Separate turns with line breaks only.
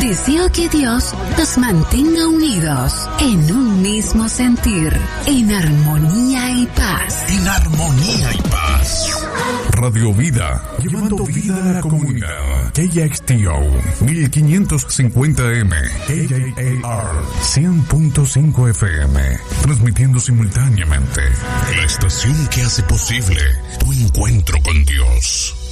Deseo que Dios los mantenga unidos en un mismo sentir, en armonía y paz.
En armonía y paz. Radio Vida, llevando vida a la comunidad. KXTO 1550M, KJAR 100.5 FM, transmitiendo simultáneamente la estación que hace posible tu encuentro con Dios.